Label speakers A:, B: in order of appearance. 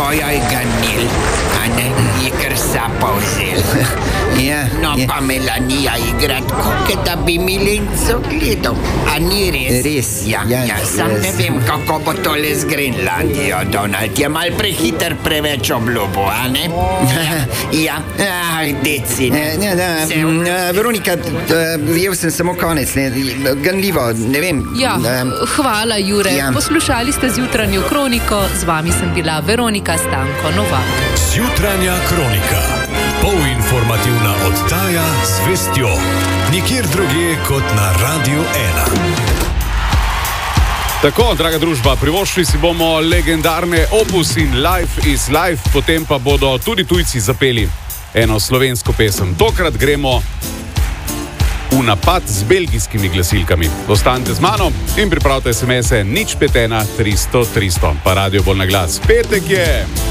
A: Ojoj, ganil, a ne, je kar sapa vzel. No, pa Melanija igrat, kot da bi Milenco gledal. A ni res?
B: Res,
A: ja. Sam ne vem, kako bo tole z Grenlandijo. Donald je mal prehiter preveč obljubo, a ne? Ja, deci.
B: Veronika, jel sem samo konec, ne? Ganljivo, ne vem.
C: Ja, hvala, Jure. Poslušali ste Zjutranjo kroniko, z vami sem bila Veronika Stanko Novak.
D: Zjutranja kronika. Polinformativna oddaja z vestjo. Nikjer drugje kot na Radio 1.
E: Tako, draga družba, privoščili si bomo legendarne Opus in Life is Life, potem pa bodo tudi tujci zapeli eno slovensko pesem. Tokrat gremo v napad z belgijskimi glasilkami. Ostanite z mano in pripravite SMS-e 051 300 300, pa radio bolj na glas. Petek je!